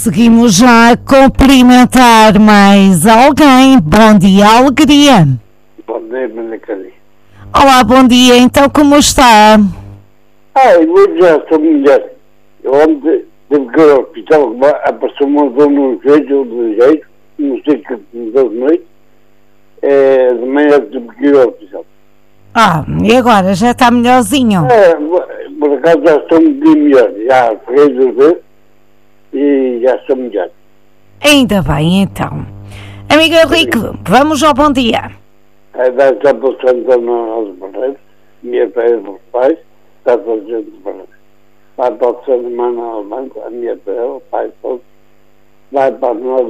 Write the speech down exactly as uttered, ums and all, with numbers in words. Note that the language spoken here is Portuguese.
Seguimos já a cumprimentar mais alguém. Bom dia, Alegria. Bom dia, Manicari. Olá, bom dia. Então, como está? Ah, eu já sou mulher. Eu ontem tive que ir ao hospital, apareceu uma dor no jeito ou do jeito, não sei que me deu de noite. É, de manhã tive que ir ao hospital. Ah, e agora? Já está melhorzinho? É, por acaso já estou um dia melhor. Já freguei duas vezes e já estou melhor. Ainda bem, então. Amigo Henrique, vamos ao bom dia. A idade está passando aos barreiros, minha pai dos pais, está fazendo barreiros. Vai para o São Manuel Banco, a minha pai, o pai todo, vai para nós.